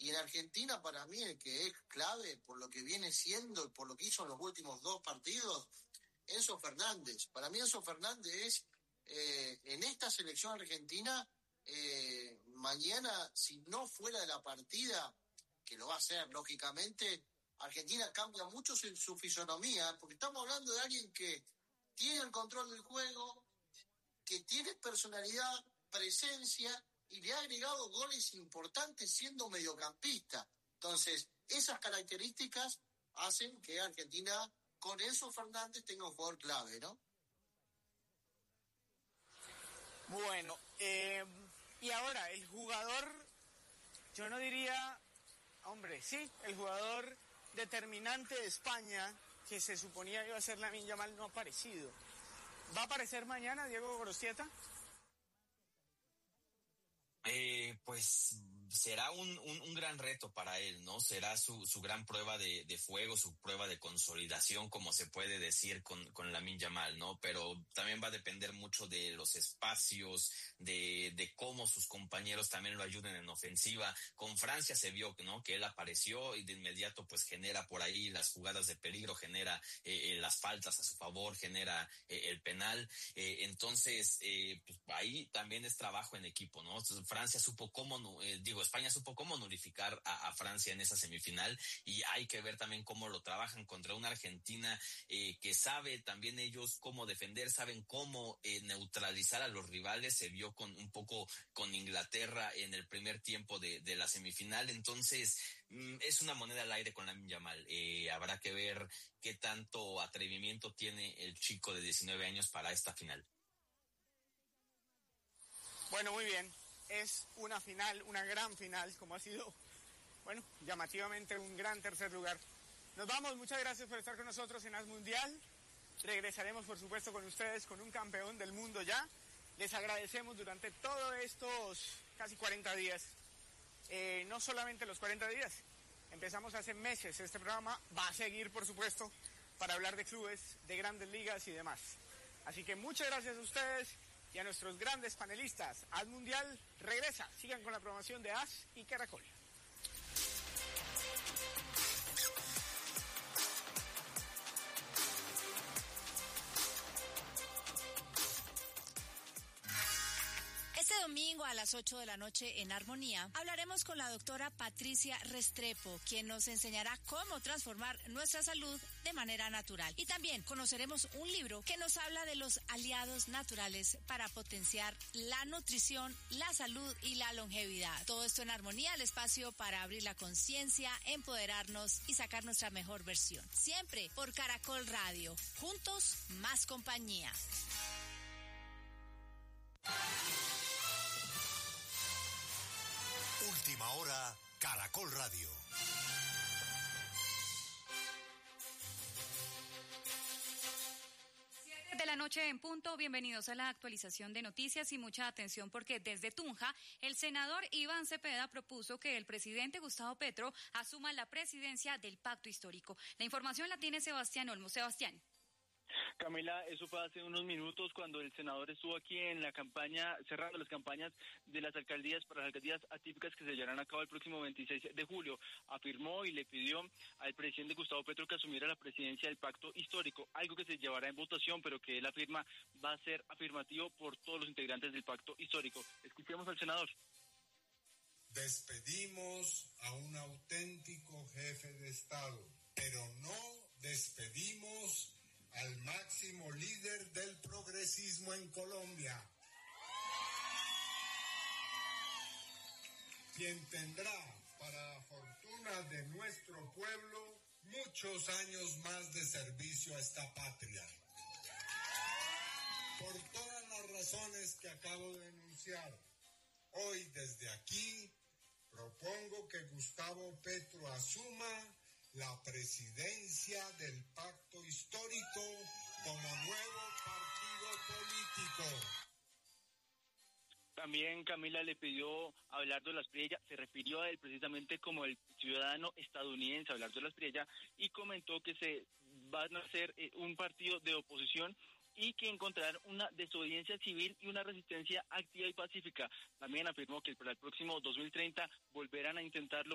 Y en Argentina, para mí, el que es clave por lo que viene siendo y por lo que hizo en los últimos 2 partidos, Enzo Fernández. Para mí Enzo Fernández es, en esta selección argentina, mañana, si no fuera de la partida, que lo va a hacer, lógicamente, Argentina cambia mucho su fisonomía, porque estamos hablando de alguien que tiene el control del juego, que tiene personalidad, presencia, y le ha agregado goles importantes siendo mediocampista. Entonces, esas características hacen que Argentina, con Enzo Fernández, tenga un jugador clave, ¿no? Bueno, y ahora, el jugador, yo no diría, hombre, sí, el jugador determinante de España, que se suponía iba a ser Lamine Yamal, no ha aparecido. ¿Va a aparecer mañana Diego Gorostieta? Pues será un gran reto para él, ¿no? Será su gran prueba de fuego, su prueba de consolidación, como se puede decir con Lamine Yamal, ¿no? Pero también va a depender mucho de los espacios, de cómo sus compañeros también lo ayuden en ofensiva. Con Francia se vio, ¿no? Que él apareció y de inmediato pues genera por ahí las jugadas de peligro, genera las faltas a su favor, genera el penal. Entonces, pues ahí también es trabajo en equipo, ¿no? España supo cómo nulificar a Francia en esa semifinal, y hay que ver también cómo lo trabajan contra una Argentina que sabe también ellos cómo defender, saben cómo neutralizar a los rivales. Se vio un poco con Inglaterra en el primer tiempo de la semifinal. Entonces es una moneda al aire con Lamine Yamal. Habrá que ver qué tanto atrevimiento tiene el chico de 19 años para esta final. Bueno, muy bien. Es una final, una gran final, como ha sido, bueno, llamativamente un gran tercer lugar. Nos vamos, muchas gracias por estar con nosotros en As Mundial. Regresaremos, por supuesto, con ustedes con un campeón del mundo ya. Les agradecemos durante todos estos casi 40 días. No solamente los 40 días, empezamos hace meses. Este programa va a seguir, por supuesto, para hablar de clubes, de grandes ligas y demás. Así que muchas gracias a ustedes y a nuestros grandes panelistas. As Mundial regresa. Sigan con la programación de As y Caracol. Este domingo a las 8 de la noche en Armonía hablaremos con la doctora Patricia Restrepo, quien nos enseñará cómo transformar nuestra salud de manera natural. Y también conoceremos un libro que nos habla de los aliados naturales para potenciar la nutrición, la salud y la longevidad. Todo esto en Armonía, el espacio para abrir la conciencia, empoderarnos y sacar nuestra mejor versión. Siempre por Caracol Radio. Juntos, más compañía. Última hora, Caracol Radio. De la noche en punto, bienvenidos a la actualización de noticias y mucha atención porque desde Tunja, el senador Iván Cepeda propuso que el presidente Gustavo Petro asuma la presidencia del Pacto Histórico. La información la tiene Sebastián Olmos. Sebastián. Camila, eso fue hace unos minutos cuando el senador estuvo aquí en la campaña, cerrando las campañas de las alcaldías para las alcaldías atípicas que se llevarán a cabo el próximo 26 de julio. Afirmó y le pidió al presidente Gustavo Petro que asumiera la presidencia del Pacto Histórico, algo que se llevará en votación, pero que él afirma va a ser afirmativo por todos los integrantes del Pacto Histórico. Escuchemos al senador. Despedimos a un auténtico jefe de Estado, pero no despedimos al máximo líder del progresismo en Colombia, quien tendrá, para fortuna de nuestro pueblo, muchos años más de servicio a esta patria. Por todas las razones que acabo de enunciar, hoy desde aquí propongo que Gustavo Petro asuma la presidencia del Pacto Histórico como nuevo partido político. También Camila le pidió hablar de Las Priella, se refirió a él precisamente como el ciudadano estadounidense, hablar de Las Priella, y comentó que se van a hacer un partido de oposición y que encontrarán una desobediencia civil y una resistencia activa y pacífica. También afirmó que para el próximo 2030 volverán a intentarlo